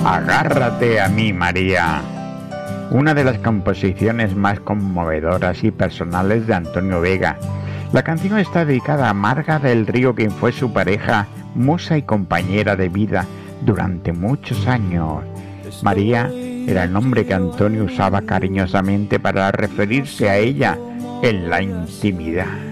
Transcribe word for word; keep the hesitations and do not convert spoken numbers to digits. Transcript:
Agárrate a mí, María. Una de las composiciones más conmovedoras y personales de Antonio Vega. La canción está dedicada a Marga del Río, quien fue su pareja, musa y compañera de vida durante muchos años. María era el nombre que Antonio usaba cariñosamente para referirse a ella en la intimidad.